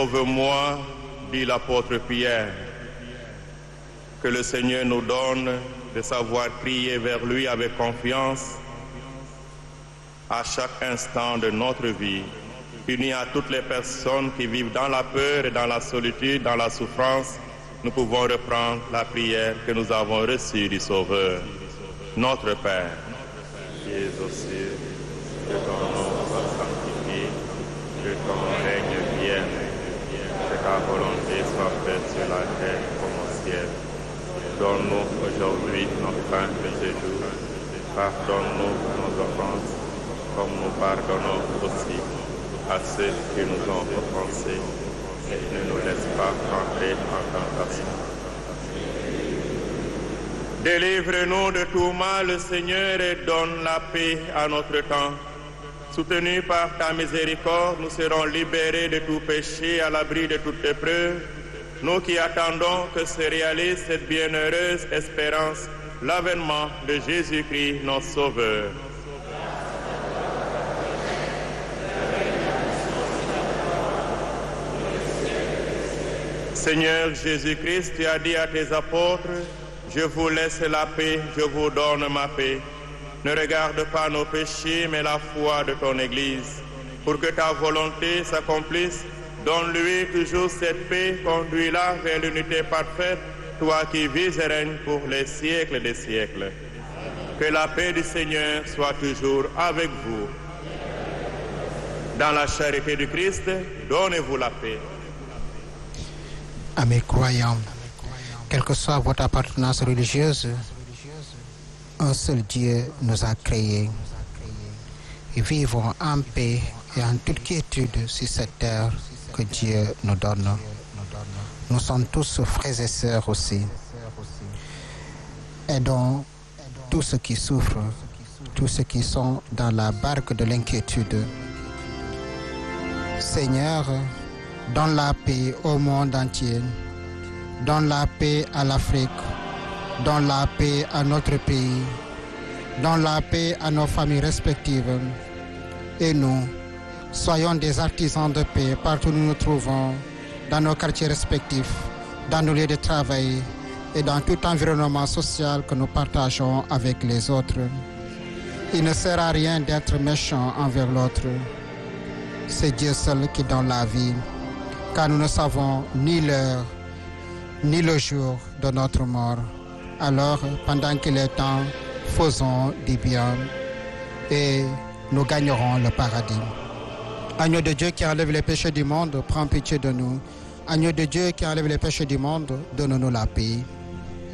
Sauve-moi, dit l'apôtre Pierre. Que le Seigneur nous donne de savoir crier vers lui avec confiance à chaque instant de notre vie, unis à toutes les personnes qui vivent dans la peur et dans la solitude, dans la souffrance. Nous pouvons reprendre la prière que nous avons reçue du Sauveur. Notre Père, qui es aux cieux, que ton nom soit sanctifié, que ton règne vienne, que ta volonté soit faite sur la terre comme au ciel. Donne-nous aujourd'hui notre pain de ce jour. Pardonne-nous nos offenses, comme nous pardonnons aussi à ceux qui nous ont offensés. Et ne nous laisse pas entrer en tentation. Délivre-nous de tout mal, Seigneur, et donne la paix à notre temps. Soutenus par ta miséricorde, nous serons libérés de tout péché, à l'abri de toute épreuve. Nous qui attendons que se réalise cette bienheureuse espérance, l'avènement de Jésus-Christ, notre Sauveur. Seigneur Jésus-Christ, tu as dit à tes apôtres, je vous laisse la paix, je vous donne ma paix. Ne regarde pas nos péchés, mais la foi de ton Église. Pour que ta volonté s'accomplisse, donne-lui toujours cette paix, conduis-la vers l'unité parfaite, toi qui vis et règnes pour les siècles des siècles. Que la paix du Seigneur soit toujours avec vous. Dans la charité du Christ, donnez-vous la paix. À mes croyants, quelle que soit votre appartenance religieuse, un seul Dieu nous a créés. Et vivons en paix et en toute quiétude sur cette terre que Dieu nous donne. Nous sommes tous frères et sœurs aussi. Aidons tous ceux qui souffrent, tous ceux qui sont dans la barque de l'inquiétude. Seigneur, donne la paix au monde entier. Donne la paix à l'Afrique. Donne la paix à notre pays. Donne la paix à nos familles respectives. Et nous, soyons des artisans de paix partout où nous nous trouvons, dans nos quartiers respectifs, dans nos lieux de travail et dans tout environnement social que nous partageons avec les autres. Il ne sert à rien d'être méchant envers l'autre. C'est Dieu seul qui donne la vie, car nous ne savons ni l'heure, ni le jour de notre mort. Alors, pendant qu'il est temps, faisons du bien et nous gagnerons le paradis. Agneau de Dieu qui enlève les péchés du monde, prends pitié de nous. Agneau de Dieu qui enlève les péchés du monde, donne-nous la paix.